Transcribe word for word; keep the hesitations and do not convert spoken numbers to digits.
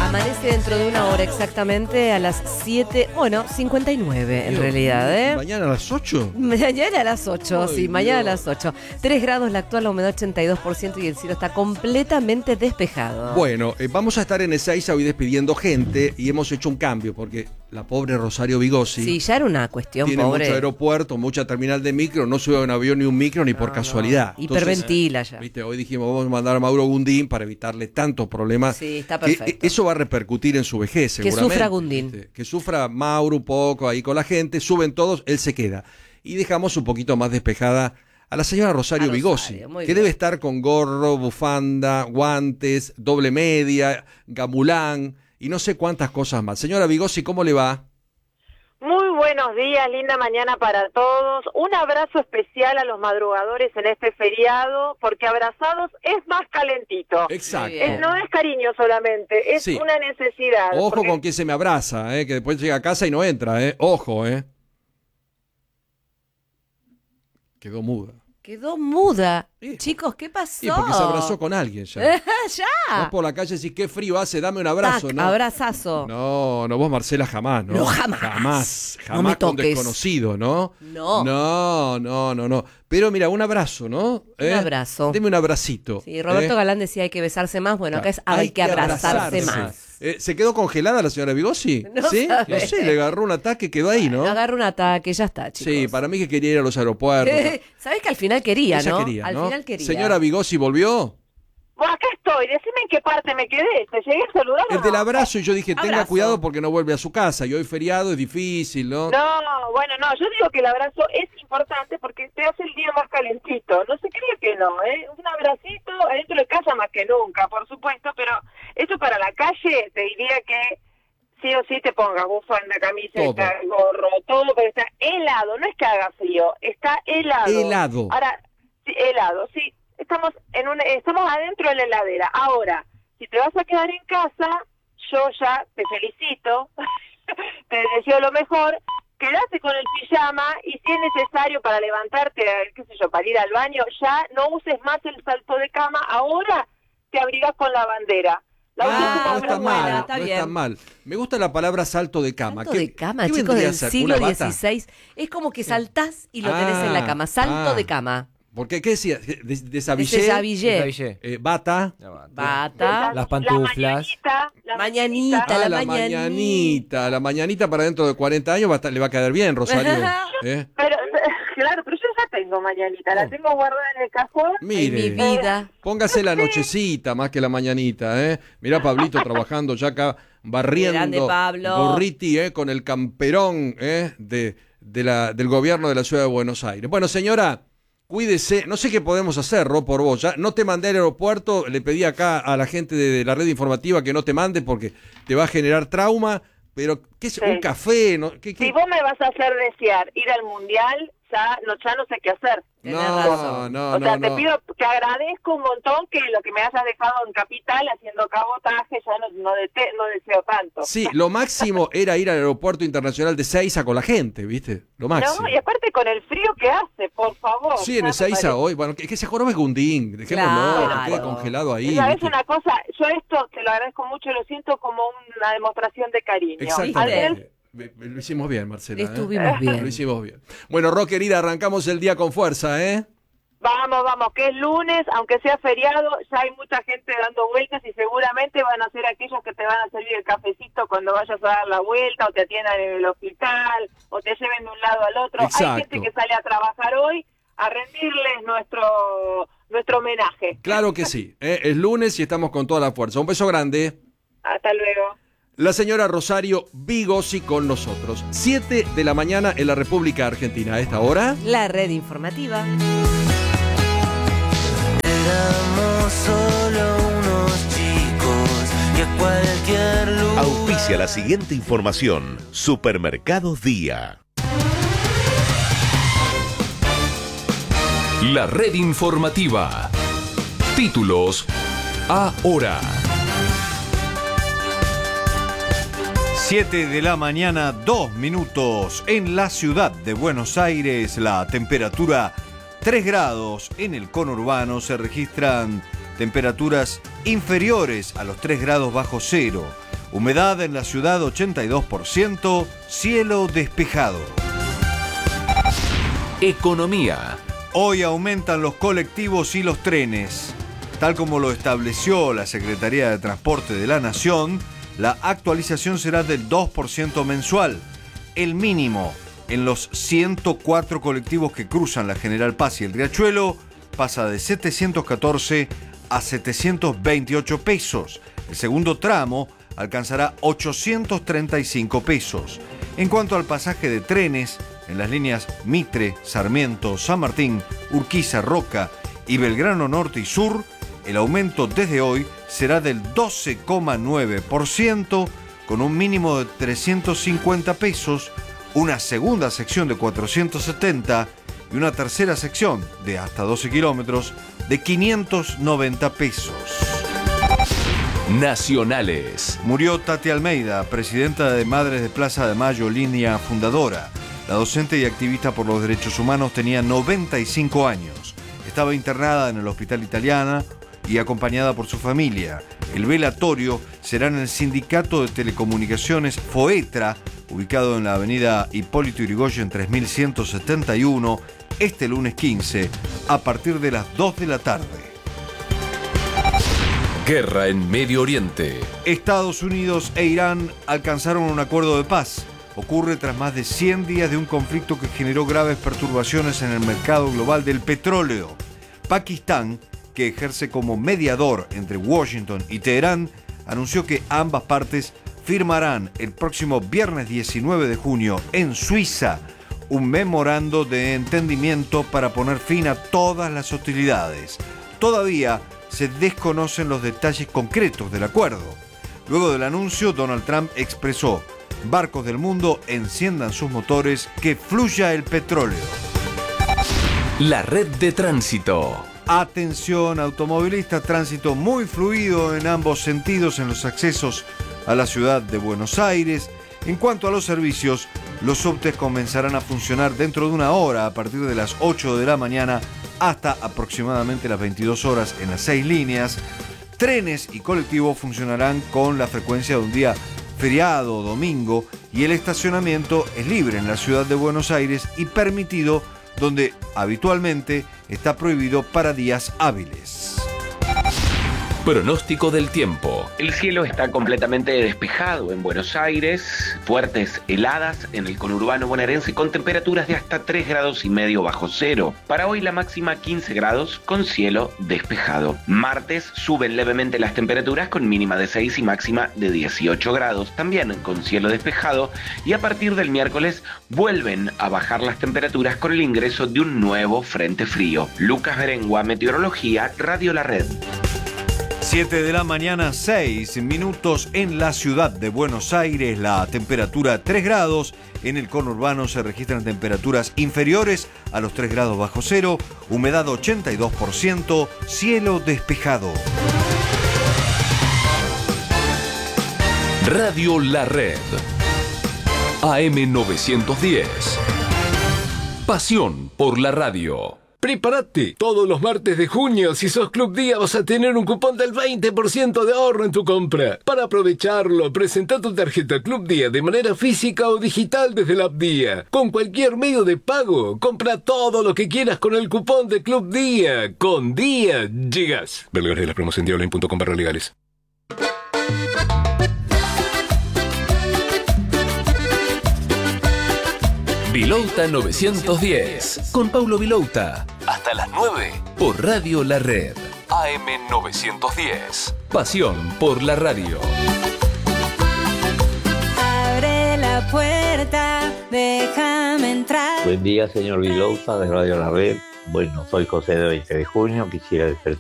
Amanece dentro de una hora exactamente a las siete, bueno, cincuenta y nueve en Dios, realidad, ¿eh? ¿Mañana a las ocho? Mañana a las ocho, Ay, sí, mañana Dios. a las ocho. tres grados la actual, la humedad ochenta y dos por ciento y el cielo está completamente despejado. Bueno, eh, vamos a estar en Ezeiza hoy despidiendo gente y hemos hecho un cambio porque la pobre Rosario Vigossi Sí, ya era una cuestión tiene pobre. mucho aeropuerto, mucha terminal de micro, no sube a un avión ni un micro ni por No, casualidad. no. Hiperventila ya. Viste, hoy dijimos vamos a mandar a Mauro Gundín para evitarle tantos problemas. Sí, está Que, perfecto. eh, eso va a repercutir en su vejez, Que seguramente. sufra Gundín. ¿Viste? Que sufra Mauro un poco ahí con la gente, suben todos, él se queda. Y dejamos un poquito más despejada a la señora Rosario, A Vigossi, Rosario, muy que bien. debe estar con gorro, bufanda, guantes, doble media, gamulán y no sé cuántas cosas más. Señora Vigossi, ¿cómo le va? Muy buenos días, linda mañana para todos. Un abrazo especial a los madrugadores en este feriado, porque abrazados es más calentito. Exacto. bien. Es- no es cariño solamente, es Sí. una necesidad. Ojo porque- con quién se me abraza, eh, que después llega a casa y no entra, eh. Ojo, eh. Quedó muda. Quedó muda. Sí. Chicos, ¿qué pasó? Sí, porque se abrazó con alguien ya. ya. Vos por la calle decís, qué frío hace, dame un abrazo, Tac, ¿no? abrazazo. No, no, vos Marcela jamás, ¿no? No, jamás. Jamás, No jamás me con toques. desconocido, ¿no? No. No, no, no, no. Pero mira, un abrazo, ¿no? Un abrazo. Deme un abracito. Sí, Roberto ¿eh? Galán decía hay que besarse más. Bueno, acá es hay, que abrazarse, más. Eh, ¿Se quedó congelada la señora Vigossi? No ¿Sí? sabés. No sé, le agarró un ataque, quedó ahí, ¿no? Agarra un ataque, ya está, chicos. Sí, para mí que quería ir a los aeropuertos. ¿Sabés que al final quería, Ella no? quería, al ¿no? final quería. Señora Vigossi, ¿volvió? Bueno, acá estoy, decime en qué parte me quedé. ¿Te llegué a saludar o El del no? abrazo y yo dije, tenga Abrazo. cuidado porque no vuelve a su casa. Y hoy feriado es difícil, ¿no? No, bueno, no, yo digo que el abrazo es importante porque te hace el día más calentito. No se cree que no, ¿eh? Un abracito adentro de casa más que nunca, por supuesto, pero eso para la calle te diría que sí o sí te pongas bufanda, camiseta, gorro, todo, pero está helado, no es que haga frío, está helado. Helado. Ahora, sí, helado, sí, estamos en un, estamos adentro de la heladera. Ahora, si te vas a quedar en casa, yo ya te felicito, te deseo lo mejor, quedate con el pijama y si es necesario para levantarte, qué sé yo, para ir al baño, ya no uses más el salto de cama, ahora te abrigás con la bandera. La usás Ah, como no está muy mal, buena. está no bien. está mal. Me gusta la palabra salto de cama. Salto ¿Qué- de cama, qué chicos, vendría del a ser? siglo ¿Una bata? dieciséis. Es como que saltás y lo tenés en la cama. Salto Ah, de cama. Porque, ¿qué decía? Des- Desabillé, Desabillé. Desabillé. eh, bata. Bata. Las pantuflas. La mañanita. La Mañanita. Ah, la la mañanita. mañanita. La mañanita para dentro de cuarenta años va a estar- le va a quedar bien, Rosario. ¿Eh? Pero, claro, pero yo ya tengo mañanita, la tengo guardada en el cajón. Mire, Ay, mi vida. póngase la nochecita más que la mañanita, ¿eh? Mirá Pablito trabajando ya acá, barriendo. Grande Pablo. Gorriti, ¿eh? Con el camperón, ¿eh? De, de la, del gobierno de la ciudad de Buenos Aires. Bueno, señora, cuídese. No sé qué podemos hacer, Ro, por vos. Ya no te mandé al aeropuerto. Le pedí acá a la gente de, de la red informativa que no te mande porque te va a generar trauma. Pero, ¿qué es? Sí. ¿Un café? ¿No? ¿Qué, qué? Si vos me vas a hacer desear ir al mundial, ya no, ya no sé qué hacer. Tenés No, razón. no, o sea, no, te no. pido, te agradezco un montón que lo que me hayas dejado en Capital haciendo cabotaje, ya no, no, dete- no deseo tanto. Sí, lo máximo era ir al aeropuerto internacional de Ezeiza con la gente, ¿viste? Lo máximo. No, y aparte con el frío que hace, por favor. Sí, en ya me Ezeiza parece. hoy. Bueno, que, que se jorobe Gundín. Dejémoslo, Claro. que quede congelado ahí. ¿Sabes ¿viste? una cosa? Yo esto te lo agradezco mucho, lo siento como una demostración de cariño. Al menos- Exactamente. Ve- ve- Lo hicimos bien, Marcela. ¿eh? Estuvimos bien. Lo hicimos bien. Bueno, Ro, querida, arrancamos el día con fuerza, ¿eh? Vamos, vamos, que es lunes, aunque sea feriado, ya hay mucha gente dando vueltas y seguramente van a ser aquellos que te van a servir el cafecito cuando vayas a dar la vuelta o te atiendan en el hospital o te lleven de un lado al otro. Exacto. Hay gente que sale a trabajar hoy a rendirles nuestro nuestro homenaje. Claro que sí. ¿eh? Es lunes y estamos con toda la fuerza. Un beso grande. Hasta luego. La señora Rosario Vigossi con nosotros. siete de la mañana en la República Argentina. A esta hora. La red informativa. Éramos solo unos chicos y a cualquier lugar. Auspicia la siguiente información. Supermercados Día. La red informativa. Títulos ahora. siete de la mañana, dos minutos. En la ciudad de Buenos Aires, la temperatura tres grados. En el conurbano se registran temperaturas inferiores a los tres grados bajo cero. Humedad en la ciudad ochenta y dos por ciento, cielo despejado. Economía. Hoy aumentan los colectivos y los trenes. Tal como lo estableció la Secretaría de Transporte de la Nación, la actualización será del dos por ciento mensual, el mínimo en los ciento cuatro colectivos que cruzan la General Paz y el Riachuelo pasa de setecientos catorce a setecientos veintiocho pesos. El segundo tramo alcanzará ochocientos treinta y cinco pesos. En cuanto al pasaje de trenes, en las líneas Mitre, Sarmiento, San Martín, Urquiza, Roca y Belgrano Norte y Sur, el aumento desde hoy será del doce coma nueve por ciento con un mínimo de trescientos cincuenta pesos, una segunda sección de cuatrocientos setenta y una tercera sección de hasta doce kilómetros de quinientos noventa pesos. Nacionales. Murió Tati Almeida, presidenta de Madres de Plaza de Mayo, línea fundadora. La docente y activista por los derechos humanos tenía noventa y cinco años. Estaba internada en el Hospital Italiana y acompañada por su familia. El velatorio será en el Sindicato de Telecomunicaciones FOETRA, ubicado en la avenida Hipólito Yrigoyen tres mil ciento setenta y uno, este lunes quince, a partir de las dos de la tarde. Guerra en Medio Oriente. Estados Unidos e Irán alcanzaron un acuerdo de paz. Ocurre tras más de cien días de un conflicto que generó graves perturbaciones en el mercado global del petróleo. Pakistán, que ejerce como mediador entre Washington y Teherán, anunció que ambas partes firmarán el próximo viernes diecinueve de junio en Suiza un memorando de entendimiento para poner fin a todas las hostilidades. Todavía se desconocen los detalles concretos del acuerdo. Luego del anuncio, Donald Trump expresó: barcos del mundo, enciendan sus motores, que fluya el petróleo. La red de tránsito. Atención automovilista, tránsito muy fluido en ambos sentidos en los accesos a la ciudad de Buenos Aires. En cuanto a los servicios, los subtes comenzarán a funcionar dentro de una hora a partir de las ocho de la mañana hasta aproximadamente las veintidós horas en las seis líneas. Trenes y colectivos funcionarán con la frecuencia de un día feriado o domingo, y el estacionamiento es libre en la ciudad de Buenos Aires y permitido donde habitualmente está prohibido para días hábiles. Pronóstico del tiempo. El cielo está completamente despejado en Buenos Aires, fuertes heladas en el conurbano bonaerense con temperaturas de hasta tres grados y medio bajo cero. Para hoy la máxima quince grados con cielo despejado. Martes suben levemente las temperaturas con mínima de seis y máxima de dieciocho grados, también con cielo despejado, y a partir del miércoles vuelven a bajar las temperaturas con el ingreso de un nuevo frente frío. Lucas Berengua, Meteorología, Radio La Red. siete de la mañana, seis minutos en la ciudad de Buenos Aires, la temperatura tres grados, en el conurbano se registran temperaturas inferiores a los tres grados bajo cero, humedad ochenta y dos por ciento, cielo despejado. Radio La Red. A M novecientos diez. Pasión por la radio. Prepárate, todos los martes de junio, si sos Club Día, vas a tener un cupón del veinte por ciento de ahorro en tu compra. Para aprovecharlo, presenta tu tarjeta Club Día de manera física o digital desde la app Día. Con cualquier medio de pago, compra todo lo que quieras con el cupón de Club Día. Con Día llegas. Ver lugares de las promos en diaonline punto com barra legales. Vilouta novecientos diez, con Paulo Vilouta. Hasta las nueve, por Radio La Red. A M novecientos diez. Pasión por la radio. Abre la puerta, déjame entrar. Buen día, señor Vilouta de Radio La Red. Bueno, soy José de veinte de junio. Quisiera